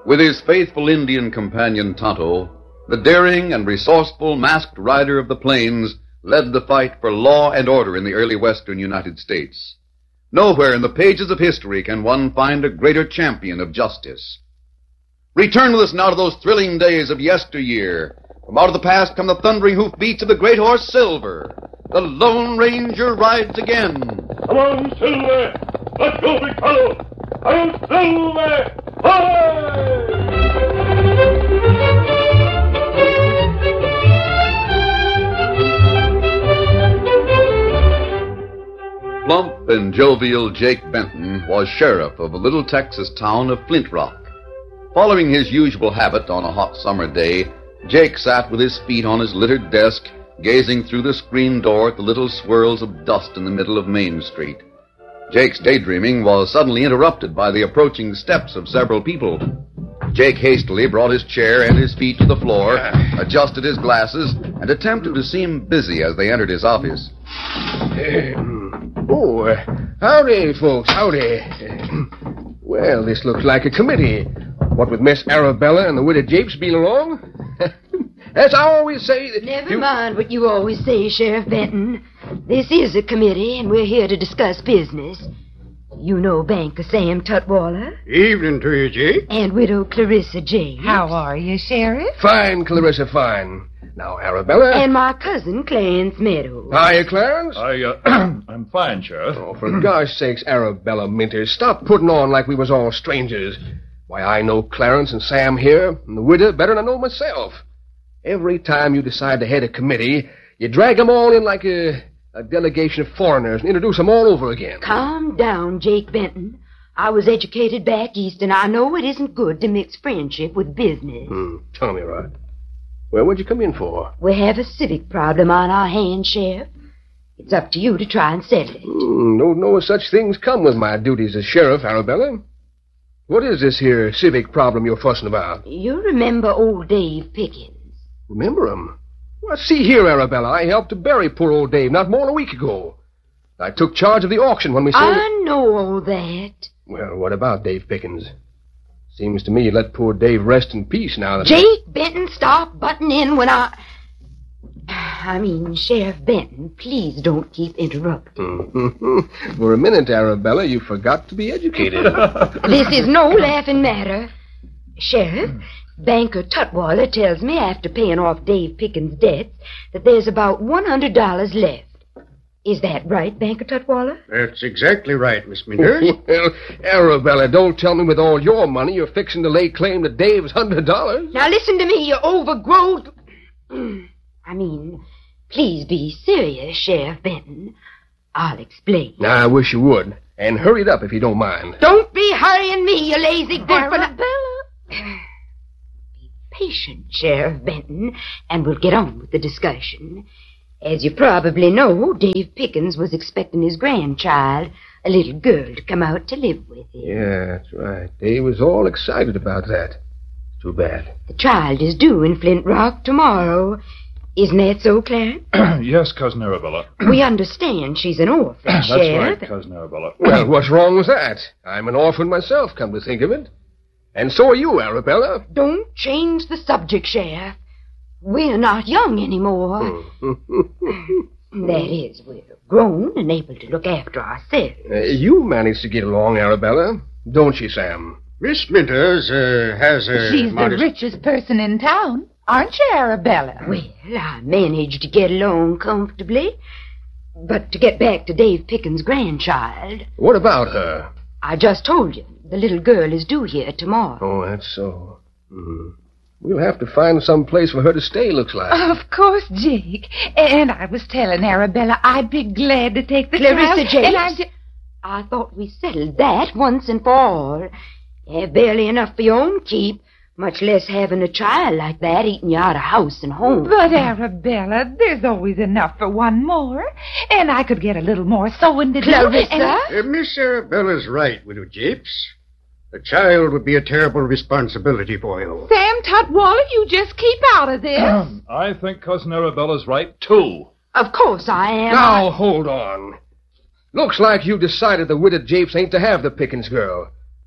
With his faithful Indian companion Tonto, the daring and resourceful masked rider of the plains led the fight for law and order in the early western United States. Nowhere in the pages of history can one find a greater champion of justice. Return with us now to those thrilling days of yesteryear. From out of the past come the thundering hoofbeats of the great horse Silver. The Lone Ranger rides again. Come on, Silver! Let's go, big fellow! Come, Silver! Hi! Plump and jovial Jake Benton was sheriff of a little Texas town of Flint Rock. Following his usual habit on a hot summer day, Jake sat with his feet on his littered desk, gazing through the screen door at the little swirls of dust in the middle of Main Street. Jake's daydreaming was suddenly interrupted by the approaching steps of several people. Jake hastily brought his chair and his feet to the floor, adjusted his glasses, and attempted to seem busy as they entered his office. Howdy, folks, howdy. Well, this looks like a committee. What with Miss Arabella and the widow Japes being along? As I always say... Never mind what you always say, Sheriff Benton. This is a committee, and we're here to discuss business. You know Banker Sam Tutwaller. Evening to you, Jake. And widow Clarissa James. How are you, Sheriff? Fine, Clarissa, fine. Now, Arabella... And my cousin, Clarence Meadows. Hiya, Clarence. I'm fine, Sheriff. Oh, for gosh sakes, Arabella Minter, stop putting on like we was all strangers. Why, I know Clarence and Sam here, and the widow better than I know myself. Every time you decide to head a committee, you drag them all in like a delegation of foreigners and introduce them all over again. Calm down, Jake Benton. I was educated back east, and I know it isn't good to mix friendship with business. Tell me, Rod. Well, what'd you come in for? We have a civic problem on our hands, Sheriff. It's up to you to try and settle it. Don't know if such things come with my duties as sheriff, Arabella. What is this here civic problem you're fussing about? You remember old Dave Pickens? Remember him? Well, see here, Arabella. I helped to bury poor old Dave not more than a week ago. I took charge of the auction when we sold it. I know all that. Well, what about Dave Pickens? Seems to me you let poor Dave rest in peace now that... Jake Benton, stop butting in when Sheriff Benton, please don't keep interrupting. For a minute, Arabella, you forgot to be educated. This is no laughing matter. Sheriff, Banker Tutwaller tells me after paying off Dave Pickens' debts that there's about $100 left. Is that right, Banker Tutwaller? That's exactly right, Miss Minters. Well, Arabella, don't tell me with all your money you're fixing to lay claim to Dave's $100. Now listen to me, you overgrown... please be serious, Sheriff Benton. I'll explain. I wish you would. And hurry it up if you don't mind. Don't be hurrying me, you lazy good Arabella. Be patient, Sheriff Benton, and we'll get on with the discussion. As you probably know, Dave Pickens was expecting his grandchild, a little girl, to come out to live with him. Yeah, that's right. Dave was all excited about that. Too bad. The child is due in Flint Rock tomorrow. Isn't that so, Clarence? Yes, Cousin Arabella. We understand she's an orphan, That's Sheriff. right, Cousin Arabella. Well, what's wrong with that? I'm an orphan myself, come to think of it. And so are you, Arabella. Don't change the subject, Sheriff. We're not young anymore. That is, we're grown and able to look after ourselves. You managed to get along, Arabella, don't you, Sam? Miss Minters has a She's the richest person in town, aren't you, Arabella? Well, I managed to get along comfortably. But to get back to Dave Pickens' grandchild... What about her? I just told you. The little girl is due here tomorrow. Oh, that's so. We'll have to find some place for her to stay, looks like. Of course, Jake. And I was telling Arabella I'd be glad to take the Clarissa child. James, I thought we settled that once and for all. You have barely enough for your own keep, much less having a child like that eating you out of house and home. But, Arabella, there's always enough for one more. And I could get a little more sewing to do. Clarissa? Miss Arabella's right, Widow Japes. The child would be a terrible responsibility for you. Sam Tutwaller, you just keep out of this. I think Cousin Arabella's right, too. Of course I am. Now, hold on. Looks like you decided the widow Japes ain't to have the Pickens girl.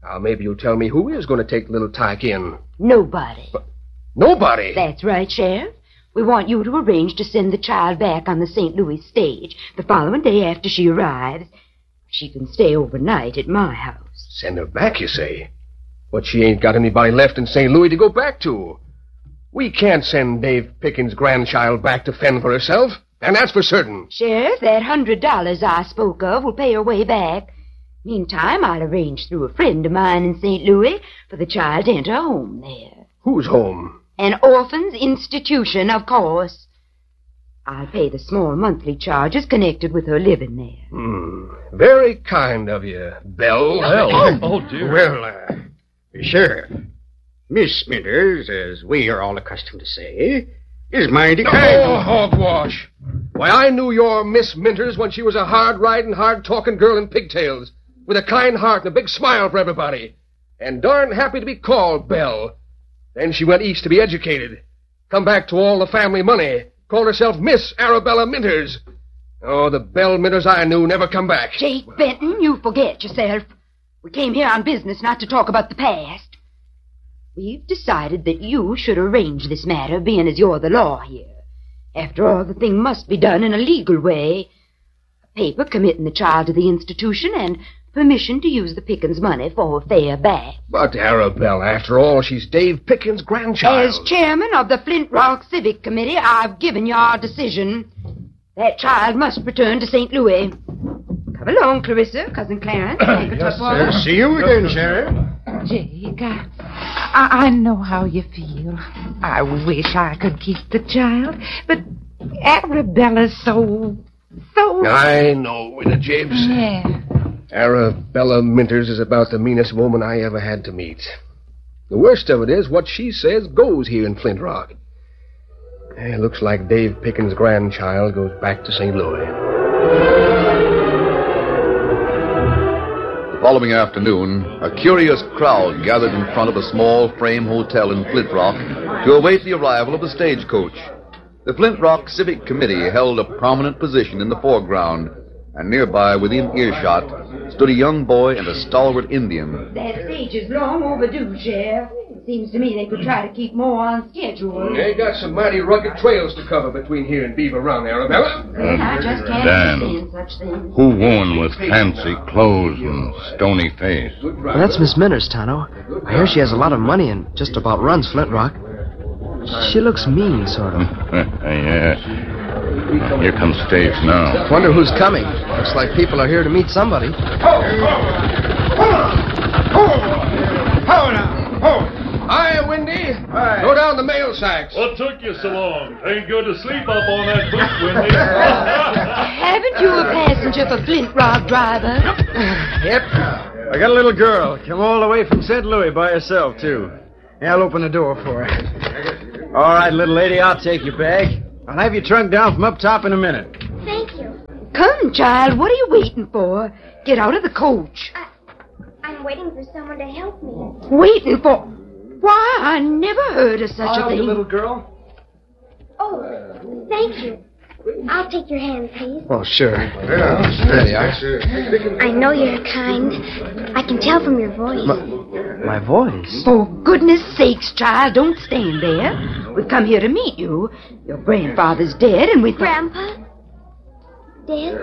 Now, maybe you'll tell me who is going to take little Tyke in. Nobody. Nobody? That's right, Sheriff. We want you to arrange to send the child back on the St. Louis stage the following day after she arrives. She can stay overnight at my house. Send her back, you say? But she ain't got anybody left in St. Louis to go back to. We can't send Dave Pickens' grandchild back to fend for herself, and that's for certain. Sheriff, that $100 I spoke of will pay her way back. Meantime, I'll arrange through a friend of mine in St. Louis for the child to enter a home there. Whose home? An orphan's institution, of course. I'll pay the small monthly charges connected with her living there. Very kind of you, Belle. Oh, dear. Well, Sheriff, Miss Minters, as we are all accustomed to say, is mighty kind. Oh, hogwash. Why, I knew your Miss Minters when she was a hard-riding, hard-talking girl in pigtails, with a kind heart and a big smile for everybody, and darn happy to be called Belle. Then she went east to be educated, come back to all the family money, called herself Miss Arabella Minters. Oh, the Belle Minters I knew never come back. Jake Benton, you forget yourself. We came here on business, not to talk about the past. We've decided that you should arrange this matter, being as you're the law here. After all, the thing must be done in a legal way. A paper committing the child to the institution and permission to use the Pickens money for her fare back. But Arabella, after all, she's Dave Pickens' grandchild. As chairman of the Flint Rock Civic Committee, I've given you our decision. That child must return to St. Louis. Come along, Clarissa, Cousin Clarence. Yes, sir. See you again, Sheriff. Jake, I know how you feel. I wish I could keep the child, but Arabella's so... I know, Widow Jabes. Yeah. Arabella Minters is about the meanest woman I ever had to meet. The worst of it is, what she says goes here in Flint Rock. It looks like Dave Pickens' grandchild goes back to St. Louis. The following afternoon, a curious crowd gathered in front of a small frame hotel in Flint Rock to await the arrival of the stagecoach. The Flint Rock Civic Committee held a prominent position in the foreground, and nearby, within earshot, stood a young boy and a stalwart Indian. That stage is long overdue, Sheriff. Seems to me they could try to keep more on schedule. They got some mighty rugged trails to cover between here and Beaver Run, Arabella. And I just can't Dan, understand such things. who woman with fancy clothes and stony face? Well, that's Miss Minters, Tonto. I hear she has a lot of money and just about runs Flint Rock. She looks mean, sort of. Yeah. Here comes Stave now. Wonder who's coming. Looks like people are here to meet somebody. Hi, Windy. Go down the mail sacks. What took you so long? Ain't good to sleep up on that boot, Windy. Haven't you a passenger for Flint Rock, driver? Yep. I got a little girl. Come all the way from St. Louis by herself, too. Yeah, I'll open the door for her. All right, little lady, I'll take your bag. I'll have your trunk down from up top in a minute. Thank you. Come, child, what are you waiting for? Get out of the coach. I'm waiting for someone to help me. Waiting for... Why, I never heard of such a thing. little girl. Oh, thank you. I'll take your hand, please. Oh, sure. There you are. I know you're kind. I can tell from your voice. My voice? For goodness sakes, child, don't stand there. We've come here to meet you. Your grandfather's dead, and we thought... Grandpa? Dead?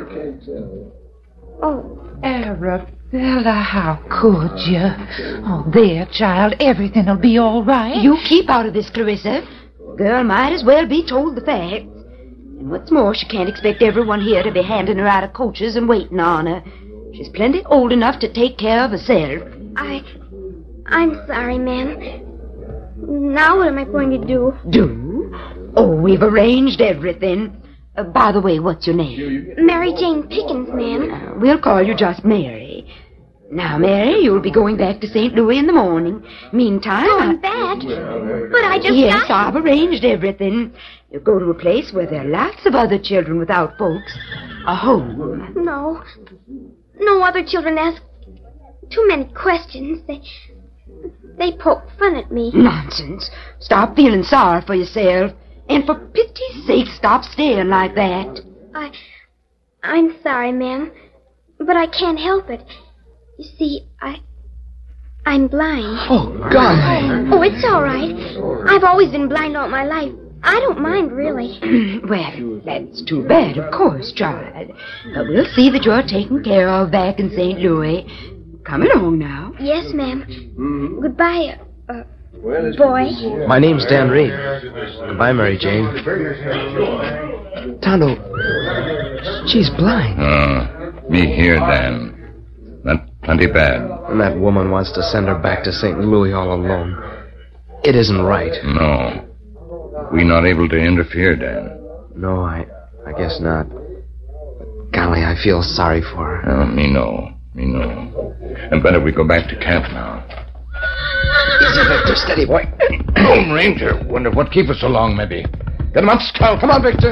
Oh. Arabella, how could you? Oh, there, child. Everything'll be all right. You keep out of this, Clarissa. Girl might as well be told the facts. And what's more, she can't expect everyone here to be handing her out of coaches and waiting on her. She's plenty old enough to take care of herself. I'm sorry, ma'am. Now what am I going to do? Do? Oh, we've arranged everything. By the way, what's your name? Mary Jane Pickens, ma'am. We'll call you just Mary. Now, Mary, you'll be going back to St. Louis in the morning. Meantime... Going back? But I just Yes, got... I've arranged everything. You'll go to a place where there are lots of other children without folks. A home. No. No other children ask too many questions. They poke fun at me. Nonsense. Stop feeling sorry for yourself. And for pity's sake, stop staring like that. I'm sorry, ma'am. But I can't help it. You see, I'm blind. Oh, God. Oh, it's all right. I've always been blind all my life. I don't mind, really. Well, that's too bad, of course, child. But we'll see that you're taken care of back in St. Louis. Come along now. Yes, ma'am. Goodbye, boy. My name's Dan Reed. Goodbye, Mary Jane. Tonto, she's blind. Me here, Dan. That's plenty bad. And that woman wants to send her back to St. Louis all alone. It isn't right. No. We not able to interfere, Dan. No, I guess not. But golly, I feel sorry for her. Me know. And better we go back to camp now. Easy, Victor. Steady, boy. Lone Ranger. Wonder what keep us so long, maybe. Get him up, Scout. Come on, Victor.